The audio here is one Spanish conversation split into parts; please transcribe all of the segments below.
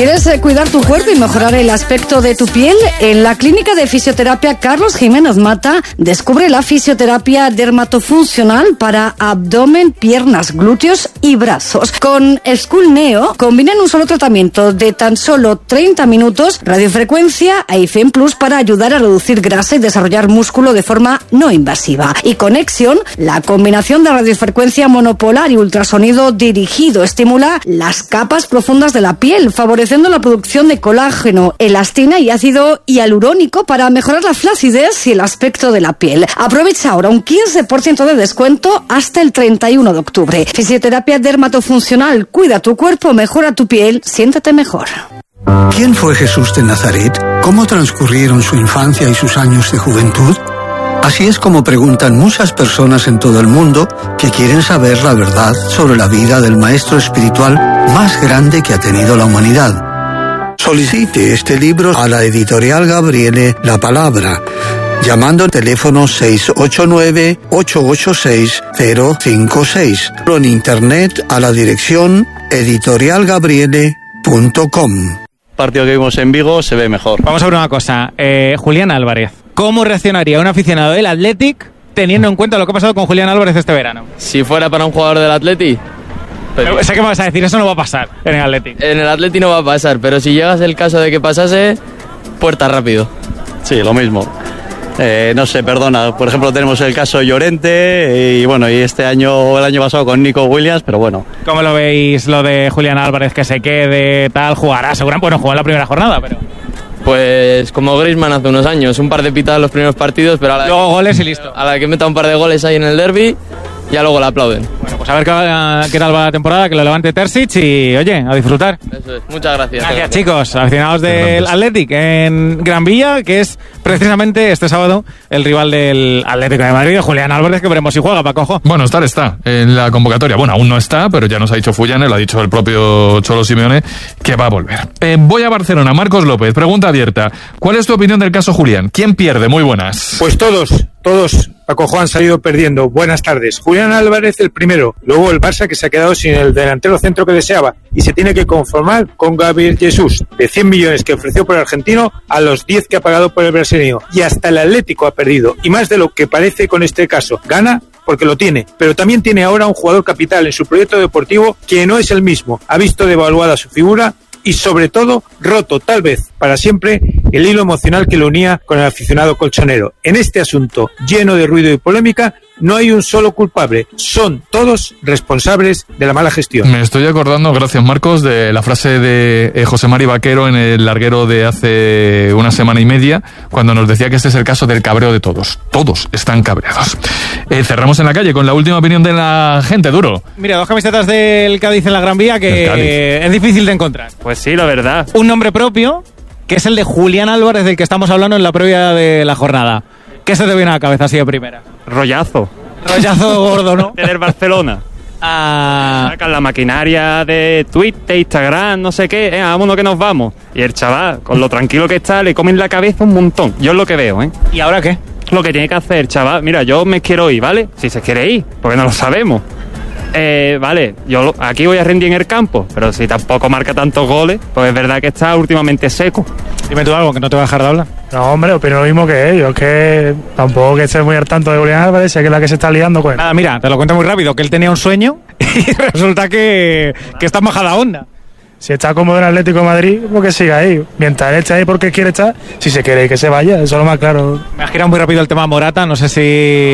¿Quieres cuidar tu cuerpo y mejorar el aspecto de tu piel? En la clínica de fisioterapia Carlos Jiménez Mata descubre la fisioterapia dermatofuncional para abdomen, piernas, glúteos y brazos. Con School Neo combinan un solo tratamiento de tan solo 30 minutos, radiofrecuencia e IFEM Plus para ayudar a reducir grasa y desarrollar músculo de forma no invasiva. Y Conexión, la combinación de radiofrecuencia monopolar y ultrasonido dirigido estimula las capas profundas de la piel, favoreciendo la producción de colágeno, elastina y ácido hialurónico para mejorar la flacidez y el aspecto de la piel. Aprovecha ahora un 15% de descuento hasta el 31 de octubre. Fisioterapia dermatofuncional. Cuida tu cuerpo, mejora tu piel, siéntete mejor. ¿Quién fue Jesús de Nazaret? ¿Cómo transcurrieron su infancia y sus años de juventud? Así es como preguntan muchas personas en todo el mundo que quieren saber la verdad sobre la vida del maestro espiritual más grande que ha tenido la humanidad. Solicite este libro a la editorial Gabriele La Palabra, llamando al teléfono 689-886-056 o en internet a la dirección editorialgabriele.com. Partido que vimos en Vigo se ve mejor. Vamos a ver una cosa. Julián Álvarez, ¿cómo reaccionaría un aficionado del Athletic teniendo en cuenta lo que ha pasado con Julián Álvarez este verano? Si fuera para un jugador del Athletic... Pero sé que me vas a decir, eso no va a pasar en el Athletic. En el Athletic no va a pasar, pero si llegas el caso de que pasase, puerta rápido. Sí, lo mismo. No sé, perdona, por ejemplo tenemos el caso Llorente y bueno, y este año o el año pasado con Nico Williams, pero bueno. ¿Cómo lo veis lo de Julián Álvarez, que se quede, tal, jugará? Seguramente, bueno, jugó en la primera jornada, pero... Pues como Griezmann hace unos años, un par de pitadas en los primeros partidos, pero luego goles y listo. A la que meta un par de goles ahí en el derbi, ya luego la aplauden. Bueno, pues a ver qué tal va la temporada, que lo levante Terzic y, oye, a disfrutar. Eso es, muchas gracias. Gracias, chicos, aficionados del Athletic en Gran Vía, que es precisamente este sábado el rival del Atlético de Madrid, Julián Álvarez, que veremos si juega, Paco. Bueno, está en la convocatoria. Bueno, aún no está, pero ya nos ha dicho Fullane, lo ha dicho el propio Cholo Simeone, que va a volver. Voy a Barcelona. Marcos López, pregunta abierta. ¿Cuál es tu opinión del caso Julián? ¿Quién pierde? Muy buenas. Pues todos, Paco, han salido perdiendo. Buenas tardes. Julián Álvarez el primero, luego el Barça, que se ha quedado sin el delantero centro que deseaba y se tiene que conformar con Gabriel Jesús, de 100 millones que ofreció por el argentino a los 10 que ha pagado por el brasileño. Y hasta el Atlético ha perdido, y más de lo que parece con este caso. Gana porque lo tiene, pero también tiene ahora un jugador capital en su proyecto deportivo que no es el mismo. Ha visto devaluada su figura y sobre todo roto, tal vez para siempre, el hilo emocional que lo unía con el aficionado colchonero. En este asunto lleno de ruido y polémica no hay un solo culpable, son todos responsables de la mala gestión. Me estoy acordando, gracias Marcos, de la frase de José Mari Vaquero en el larguero de hace una semana y media, cuando nos decía que este es el caso del cabreo de todos. Todos están cabreados. Cerramos en la calle con la última opinión de la gente, Duro. Mira, 2 camisetas del Cádiz en la Gran Vía que es difícil de encontrar. Pues sí, la verdad. Un nombre propio, que es el de Julián Álvarez, del que estamos hablando en la previa de la jornada. ¿Qué se te viene a la cabeza así de primera? Rollazo gordo, ¿no? Del Barcelona. Sacan la maquinaria de Twitter, Instagram, no sé qué, vámonos que nos vamos. Y el chaval, con lo tranquilo que está, le comen la cabeza un montón. Yo es lo que veo, ¿eh? ¿Y ahora qué? Lo que tiene que hacer, chaval. Mira, yo me quiero ir, ¿vale? Si se quiere ir, porque no lo sabemos. Vale, yo aquí voy a rendir en el campo, pero si tampoco marca tantos goles, pues es verdad que está últimamente seco. Dime tú algo, que no te voy a dejar de hablar. No, hombre, opino lo mismo que ellos, que tampoco que esté muy al tanto de Julián Álvarez, sé que es la que se está liando con él. Nada, mira, te lo cuento muy rápido, que él tenía un sueño y resulta que está en bajada onda. Si está cómodo en Atlético de Madrid, pues que siga ahí. Mientras él está ahí porque quiere estar, si se quiere que se vaya, eso es lo más claro. Me has girado muy rápido el tema Morata, no sé si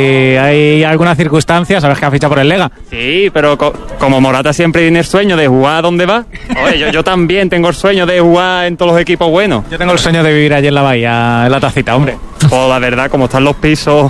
hay alguna circunstancia, sabes que ha fichado por el Lega. Sí, pero como Morata siempre tiene el sueño de jugar donde va, oye, yo también tengo el sueño de jugar en todos los equipos buenos. Yo tengo el sueño de vivir allí en la bahía, en la Tacita, hombre. Pues la verdad, como están los pisos...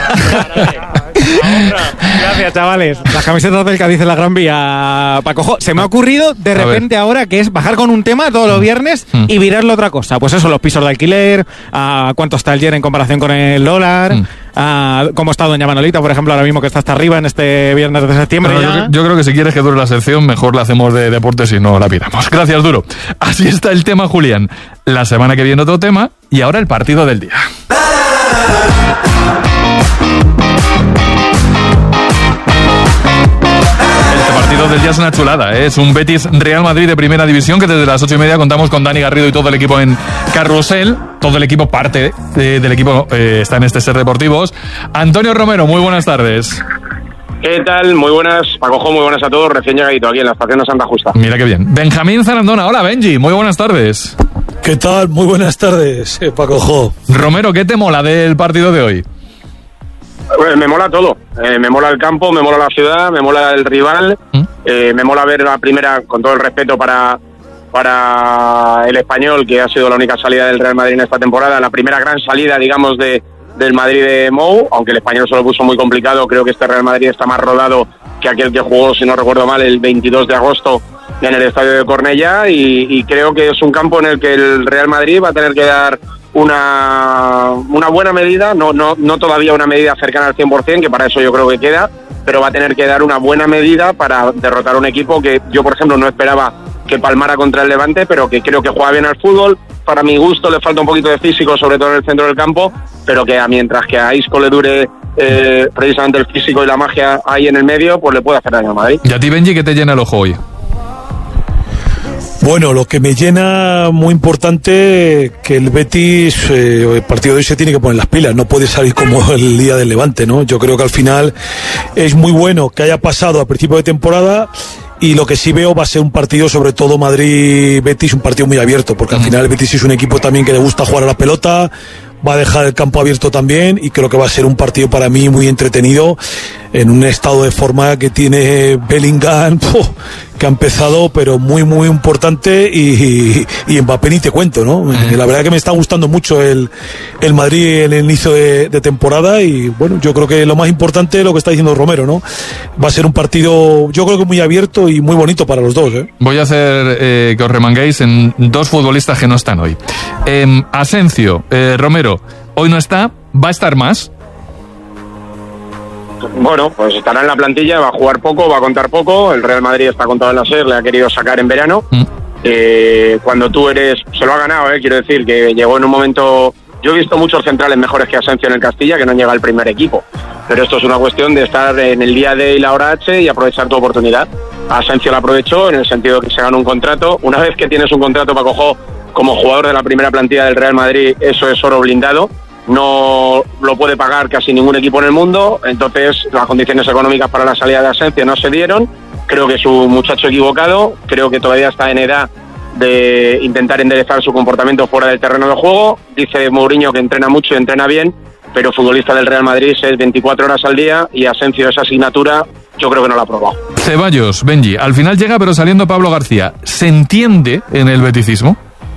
Gracias, chavales. Las camisetas del Cádiz en la Gran Vía, Paco. Se me ha ocurrido de repente ahora que es bajar con un tema todos los viernes y virarlo a otra cosa. Pues eso, los pisos de alquiler, cuánto está el yen en comparación con el dólar, cómo está Doña Manolita, por ejemplo, ahora mismo que está hasta arriba en este viernes de septiembre. Yo creo que si quieres que dure la sección, mejor la hacemos de deportes y no la pidamos. Gracias, Duro. Así está el tema, Julián. La semana que viene otro tema y ahora el partido del día. partido del día es una chulada, ¿eh? Es un Betis Real Madrid de primera división, que desde las 8:30 contamos con Dani Garrido y todo el equipo en Carrusel. Todo el equipo, parte del equipo, está en este Ser Deportivos. Antonio Romero, muy buenas tardes. ¿Qué tal? Muy buenas, Pacojo, muy buenas a todos, recién llegadito aquí en la estación de Santa Justa. Mira qué bien. Benjamín Zarandona, hola Benji, muy buenas tardes. ¿Qué tal? Muy buenas tardes, Pacojo. Romero, ¿qué te mola del partido de hoy? Me mola todo, me mola el campo, me mola la ciudad, me mola el rival, me mola ver la primera, con todo el respeto para el Español, que ha sido la única salida del Real Madrid en esta temporada, la primera gran salida, digamos, del Madrid de Mou, aunque el Español se lo puso muy complicado. Creo que este Real Madrid está más rodado que aquel que jugó, si no recuerdo mal, el 22 de agosto en el estadio de Cornellá, y creo que es un campo en el que el Real Madrid va a tener que dar una buena medida, no todavía una medida cercana al 100%, que para eso yo creo que queda, pero va a tener que dar una buena medida para derrotar un equipo que yo, por ejemplo, no esperaba que palmara contra el Levante, pero que creo que juega bien al fútbol. Para mi gusto le falta un poquito de físico, sobre todo en el centro del campo, pero que mientras que a Isco le dure precisamente el físico y la magia ahí en el medio, pues le puede hacer daño a Madrid. ¿Y a ti, Benji, qué te llena el ojo hoy? Bueno, lo que me llena muy importante, que el Betis, el partido de hoy se tiene que poner las pilas, no puede salir como el día del Levante, ¿no? Yo creo que al final es muy bueno que haya pasado a principio de temporada, y lo que sí veo va a ser un partido, sobre todo Madrid-Betis, un partido muy abierto, porque al final el Betis es un equipo también que le gusta jugar a la pelota, va a dejar el campo abierto también, y creo que va a ser un partido para mí muy entretenido, en un estado de forma que tiene Bellingham, que ha empezado, pero muy muy importante, y Mbappé ni te cuento, ¿no? La verdad que me está gustando mucho el Madrid en el inicio de temporada, y bueno, yo creo que lo más importante es lo que está diciendo Romero, ¿no? Va a ser un partido, yo creo que muy abierto y muy bonito para los dos, ¿eh? Voy a hacer que os remanguéis en dos futbolistas que no están hoy. Asensio, Romero, hoy no está, ¿va a estar más? Bueno, pues estará en la plantilla, va a jugar poco, va a contar poco. El Real Madrid está contado en la SER, le ha querido sacar en verano. Cuando tú se lo ha ganado, quiero decir, que llegó en un momento... Yo he visto muchos centrales mejores que Asensio en el Castilla, que no llega al primer equipo. Pero esto es una cuestión de estar en el día D y la hora H y aprovechar tu oportunidad. Asensio la aprovechó en el sentido de que se ganó un contrato. Una vez que tienes un contrato, Pacojo, como jugador de la primera plantilla del Real Madrid, eso es oro blindado. No lo puede pagar casi ningún equipo en el mundo, entonces las condiciones económicas para la salida de Asensio no se dieron. Creo que es un muchacho equivocado, creo que todavía está en edad de intentar enderezar su comportamiento fuera del terreno de juego. Dice Mourinho que entrena mucho y entrena bien, pero futbolista del Real Madrid es 24 horas al día, y Asensio esa asignatura yo creo que no la ha probado. Ceballos, Benji, al final llega pero saliendo Pablo García, ¿se entiende en el beticismo?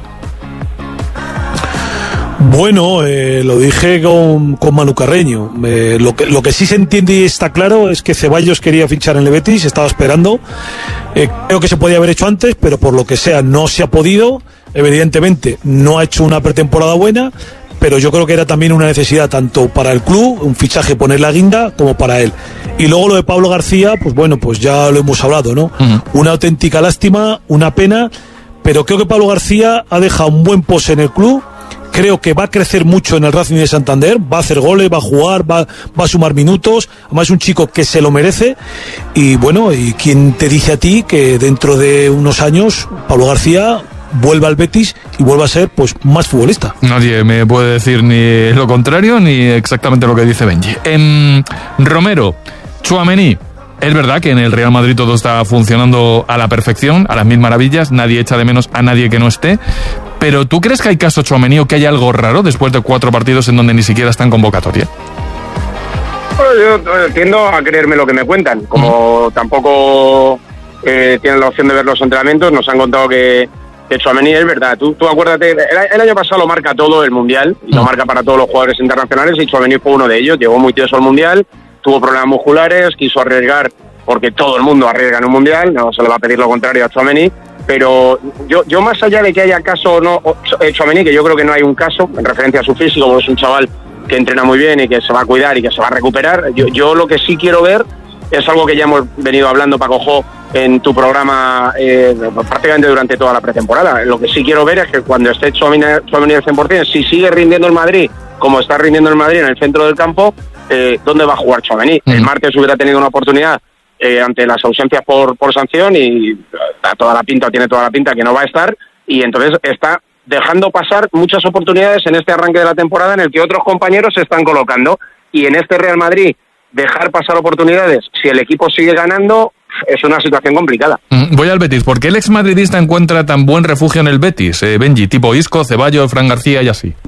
Bueno, lo dije con Manu Carreño. Lo que sí se entiende y está claro es que Ceballos quería fichar en el Betis, estaba esperando. Creo que se podía haber hecho antes, pero por lo que sea no se ha podido. Evidentemente no ha hecho una pretemporada buena, pero yo creo que era también una necesidad tanto para el club, un fichaje poner la guinda, como para él. Y luego lo de Pablo García, pues bueno, pues ya lo hemos hablado, ¿no? Una auténtica lástima, una pena, pero creo que Pablo García ha dejado un buen pose en el club. Creo que va a crecer mucho en el Racing de Santander, va a hacer goles, va a jugar, va a sumar minutos. Además es un chico que se lo merece. Y bueno, ¿y quién te dice a ti que dentro de unos años Pablo García vuelva al Betis y vuelva a ser pues más futbolista? Nadie me puede decir ni lo contrario ni exactamente lo que dice Benji. Romero, Tchouaméni. Es verdad que en el Real Madrid todo está funcionando a la perfección, a las mil maravillas, nadie echa de menos a nadie que no esté, pero ¿tú crees que hay caso Tchouaméni o que hay algo raro después de 4 partidos en donde ni siquiera está en convocatoria? Bueno, yo tiendo a creerme lo que me cuentan, como tampoco tienen la opción de ver los entrenamientos. Nos han contado que Tchouaméni, es verdad, tú acuérdate, el año pasado lo marca todo el Mundial, y lo marca para todos los jugadores internacionales, y Tchouaméni fue uno de ellos. Llegó muy tieso al Mundial, tuvo problemas musculares, quiso arriesgar, porque todo el mundo arriesga en un Mundial, no se le va a pedir lo contrario a Tchouaméni, pero yo más allá de que haya caso o no Tchouaméni, que yo creo que no hay un caso en referencia a su físico, porque es un chaval que entrena muy bien y que se va a cuidar y que se va a recuperar. Yo lo que sí quiero ver es algo que ya hemos venido hablando, Pacojo, en tu programa prácticamente durante toda la pretemporada. Lo que sí quiero ver es que cuando esté Tchouaméni al 100%, si sigue rindiendo el Madrid como está rindiendo el Madrid en el centro del campo, ¿dónde va a jugar Tchouaméni? El martes hubiera tenido una oportunidad ante las ausencias por sanción, y tiene toda la pinta que no va a estar, y entonces está dejando pasar muchas oportunidades en este arranque de la temporada en el que otros compañeros se están colocando, y en este Real Madrid dejar pasar oportunidades, si el equipo sigue ganando, es una situación complicada. Voy al Betis. ¿Por qué el exmadridista encuentra tan buen refugio en el Betis, Benji? Tipo Isco, Ceballos, Fran García y así.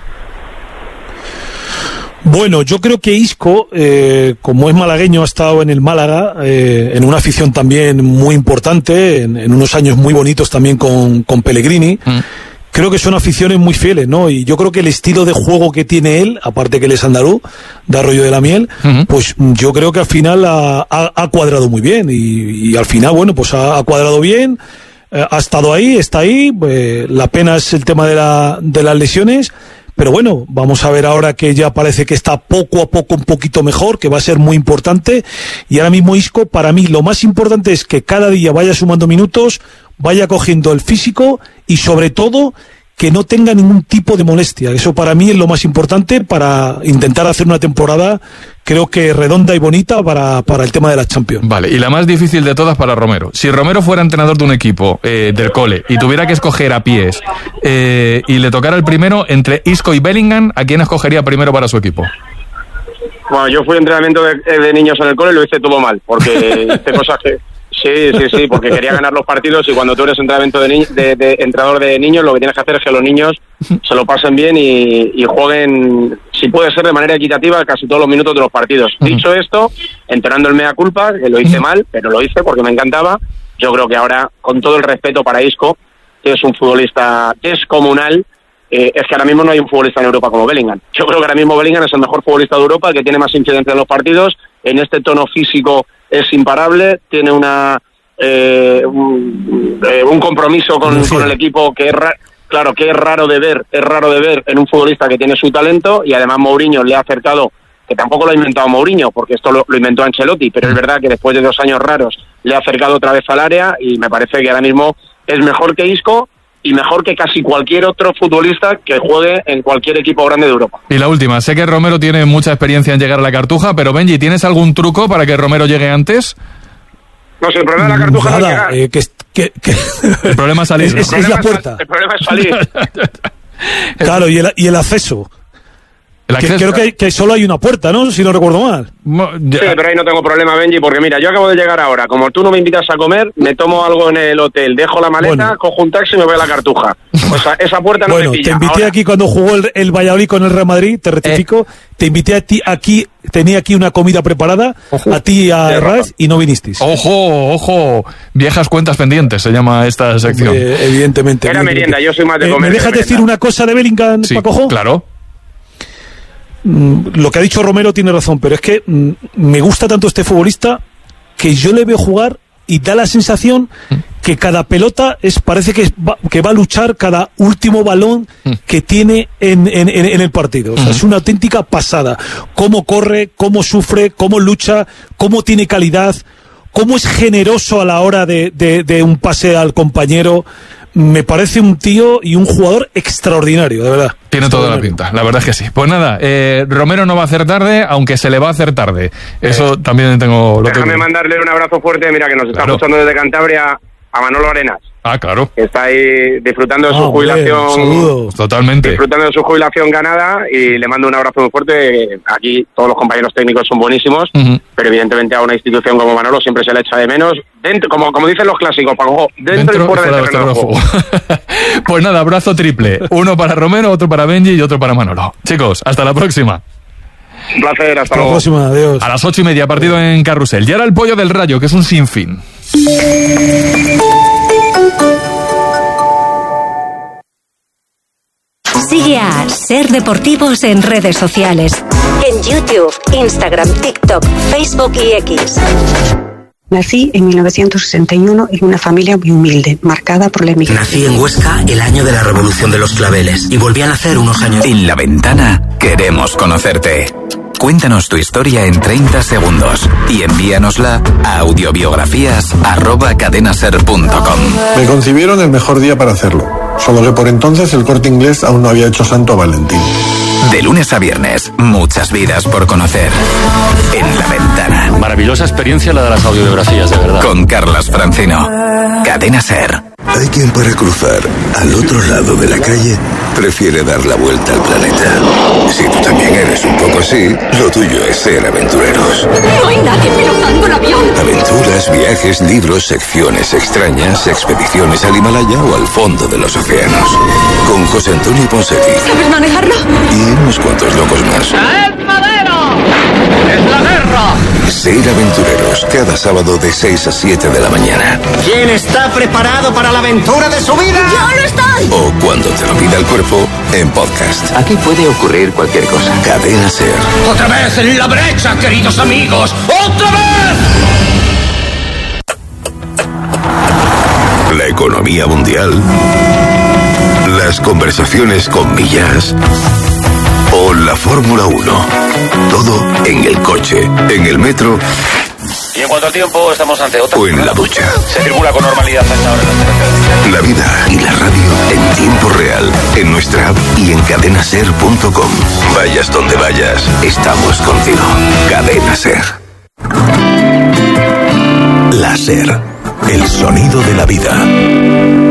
Bueno, yo creo que Isco, como es malagueño, ha estado en el Málaga, en una afición también muy importante, en unos años muy bonitos también con Pellegrini. Creo que son aficiones muy fieles, ¿no? Y yo creo que el estilo de juego que tiene él, aparte que él es andaluz, de Arroyo de la Miel, pues yo creo que al final ha cuadrado muy bien. Y al final, bueno, pues ha cuadrado bien, ha estado ahí, está ahí. La pena es el tema de las lesiones. Pero bueno, vamos a ver ahora que ya parece que está poco a poco un poquito mejor, que va a ser muy importante. Y ahora mismo Isco, para mí, lo más importante es que cada día vaya sumando minutos, vaya cogiendo el físico y sobre todo que no tenga ningún tipo de molestia. Eso para mí es lo más importante para intentar hacer una temporada, creo que redonda y bonita para el tema de la Champions. Vale, y la más difícil de todas para Romero. Si Romero fuera entrenador de un equipo del cole y tuviera que escoger a pies y le tocara el primero entre Isco y Bellingham, ¿a quién escogería primero para su equipo? Bueno, yo fui a entrenamiento de niños en el cole y lo hice todo mal, porque hice cosas que... Sí, porque quería ganar los partidos, y cuando tú eres entrenamiento de entrenador de niños, lo que tienes que hacer es que los niños se lo pasen bien y jueguen, si puede ser de manera equitativa, casi todos los minutos de los partidos. Dicho esto, enterando el mea culpa, que lo hice mal, pero lo hice porque me encantaba. Yo creo que ahora, con todo el respeto para Isco, que es un futbolista descomunal, es que ahora mismo no hay un futbolista en Europa como Bellingham. Yo creo que ahora mismo Bellingham es el mejor futbolista de Europa, el que tiene más incidencia en los partidos, en este tono físico es imparable, tiene un compromiso con el equipo que es claro que es raro de ver en un futbolista que tiene su talento, y además Mourinho le ha acercado, que tampoco lo ha inventado Mourinho, porque esto lo inventó Ancelotti, pero es verdad que después de 2 años raros le ha acercado otra vez al área, y me parece que ahora mismo es mejor que Isco y mejor que casi cualquier otro futbolista que juegue en cualquier equipo grande de Europa. Y la última, sé que Romero tiene mucha experiencia en llegar a la Cartuja, pero Benji, ¿tienes algún truco para que Romero llegue antes? No sé, el problema de la Cartuja no es llegar. El problema es salir, ¿no? Es la puerta. El problema es salir. Claro, y el acceso. Creo que solo hay una puerta, ¿no? Si no recuerdo mal. Sí, pero ahí no tengo problema, Benji, porque mira, yo acabo de llegar ahora. Como tú no me invitas a comer, me tomo algo en el hotel, dejo la maleta, cojo un taxi y me voy a la Cartuja. O sea, esa puerta no me pilla. Te invité ahora aquí cuando jugó el Valladolid con el Real Madrid, te rectifico. Te invité a ti aquí, tenía aquí una comida preparada, a ti y a Herrás, y no vinisteis. Ojo, viejas cuentas pendientes se llama esta sección. Evidentemente. Era merienda, yo soy más de comer. ¿Me dejas decir una cosa de Bellingham, sí, Paco? Claro. Lo que ha dicho Romero tiene razón, pero es que me gusta tanto este futbolista que yo le veo jugar y da la sensación que cada pelota parece que va a luchar cada último balón que tiene en el partido. O sea, es una auténtica pasada. Cómo corre, cómo sufre, cómo lucha, cómo tiene calidad, cómo es generoso a la hora de un pase al compañero. Me parece un tío y un jugador extraordinario, de verdad. Tiene toda la pinta, la verdad es que sí. Pues nada, Romero no va a hacer tarde, aunque se le va a hacer tarde. Eso también tengo... Déjame mandarle un abrazo fuerte, mira, que nos está escuchando desde Cantabria, a Manolo Arenas. Ah, claro. Que está ahí disfrutando de su jubilación. Saludos. Totalmente. Disfrutando de su jubilación ganada, y le mando un abrazo muy fuerte. Aquí todos los compañeros técnicos son buenísimos, pero evidentemente a una institución como Manolo siempre se le echa de menos. Dentro, como dicen los clásicos, Paco, dentro y fuera del terreno de juego. Pues nada, abrazo triple. Uno para Romero, otro para Benji y otro para Manolo. Chicos, hasta la próxima. Un placer, hasta luego. La próxima, adiós. A las 8:30, partido en Carrusel. Y ahora el pollo del Rayo, que es un sinfín. Sigue a Ser Deportivos en redes sociales. En YouTube, Instagram, TikTok, Facebook y X. Nací en 1961 en una familia muy humilde, marcada por la emigración. Nací en Huesca el año de la Revolución de los Claveles y volví a nacer unos años... En La Ventana queremos conocerte. Cuéntanos tu historia en 30 segundos y envíanosla a audiobiografías@cadenaser.com. Me concibieron el mejor día para hacerlo, solo que por entonces el Corte Inglés aún no había hecho santo a Valentín. De lunes a viernes, muchas vidas por conocer. En La Ventana. vida. Maravillosa experiencia la de las audiografías, de verdad. Con Carlas Francino. Cadena SER. Hay quien para cruzar al otro lado de la calle prefiere dar la vuelta al planeta. Si tú también eres un poco así, lo tuyo es ser aventureros. No hay nadie pilotando el avión. Aventuras, viajes, libros, secciones extrañas, expediciones al Himalaya o al fondo de los océanos. Con José Antonio Ponseti. ¿Sabes manejarlo? Y unos cuantos locos más. ¡Es madero! ¡Es la guerra! Ser aventureros, cada sábado de 6 a 7 de la mañana. ¿Quién está preparado para la aventura de su vida? ¡Yo lo estoy! O cuando te lo pida el cuerpo, en podcast. Aquí puede ocurrir cualquier cosa. Cadena SER. ¡Otra vez en la brecha, queridos amigos! ¡Otra vez! La economía mundial. Las conversaciones con Millas. O la Fórmula 1. Todo en el coche, en el metro. Y en cuanto al tiempo, estamos ante otra. O en la ducha. Se circula con normalidad hasta ahora en la La vida y la radio en tiempo real. En nuestra app y en cadenaser.com. Vayas donde vayas, estamos contigo. Cadena SER. La SER. El sonido de la vida.